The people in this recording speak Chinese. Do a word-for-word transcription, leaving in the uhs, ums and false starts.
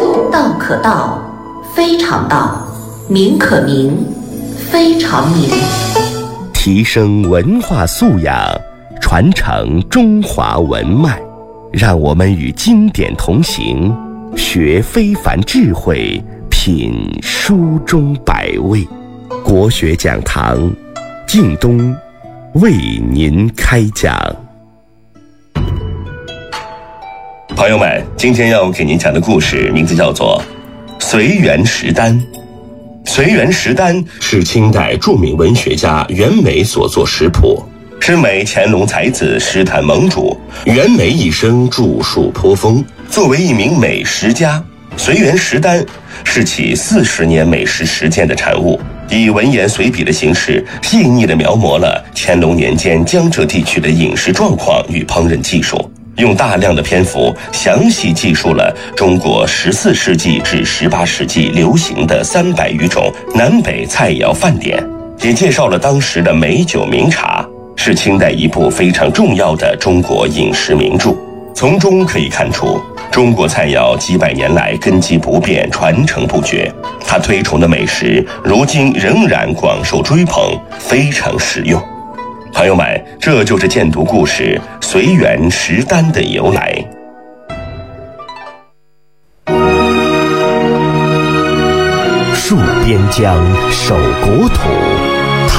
道可道，非常道；名可名，非常名。 提升文化素养，传承中华文脉，让我们与经典同行，学非凡智慧，品书中百味。国学讲堂，靳东为您开讲。 朋友们，今天要给您讲的故事名字叫做《随园食单》。随园食单是清代著名文学家袁枚所作食谱，是美乾隆才子诗坛盟主。袁枚一生著述颇丰，作为一名美食家，随园食单是其四十年美食实践的产物，以文言随笔的形式，细腻地描摹了乾隆年间江浙地区的饮食状况与烹饪技术，用大量的篇幅详细记述了中国十四世纪至十八世纪流行的三百余种南北菜肴饭点，也介绍了当时的美酒名茶，是清代一部非常重要的中国饮食名著。从中可以看出，中国菜肴几百年来根基不变，传承不绝。他推崇的美食，如今仍然广受追捧，非常实用。朋友们，这就是荐读故事《随园食单》的由来。 戍边疆，守国土，